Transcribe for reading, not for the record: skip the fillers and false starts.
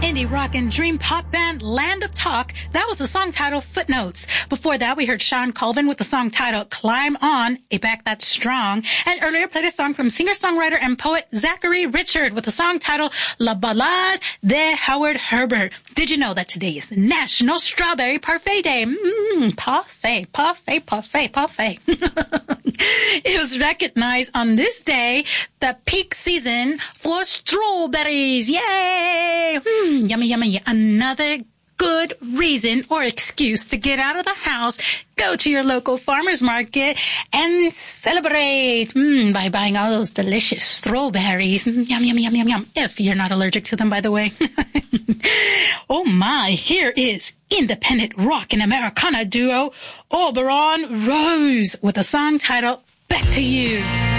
indie rock and dream pop band Land of Talk. That was the song titled Footnotes. Before that, we heard Sean Colvin with the song titled Climb On, a back that's strong. And earlier played a song from singer-songwriter and poet Zachary Richard with the song titled La Ballade de Howard Herbert. Did you know that today is National Strawberry Parfait Day? Parfait, parfait, parfait, parfait. It was recognized on this day, the peak season for strawberries. Yay! Yummy, yummy. Another good reason or excuse to get out of the house, go to your local farmer's market and celebrate by buying all those delicious strawberries. Yum, yum, yum, yum, yum. If you're not allergic to them, by the way. Oh my, here is independent rock and Americana duo Oberon Rose with a song titled Back to You.